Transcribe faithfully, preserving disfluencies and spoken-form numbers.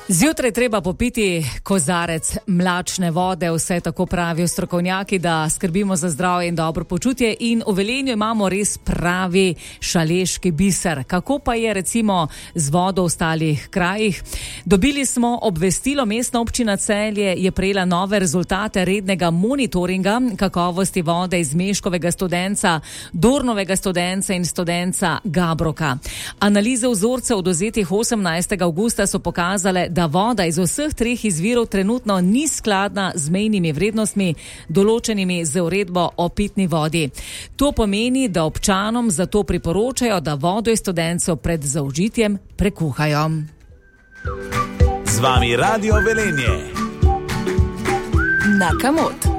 Zjutraj treba popiti kozarec mlačne vode, vse tako pravijo strokovnjaki, da skrbimo za zdravje in dobro počutje, in v Velenju imamo res pravi šaleški biser. Kako pa je recimo z vodo v ostalih krajih? Dobili smo obvestilo, Mestna občina Celje je prejela nove rezultate rednega monitoringa kakovosti vode iz Meškovega Studenca, Dornovega Studenca in Studenca Gabroka. Analize vzorcev odvzetih osemnajstega avgusta so pokazale, da voda iz vseh treh izvirov trenutno ni skladna z mejnimi vrednostmi, določenimi z uredbo o pitni vodi. To pomeni, da občanom zato priporočajo, da vodo iz studencev pred zaužitjem prekuhajo. Z vami Radio Velenje. Na Kamot.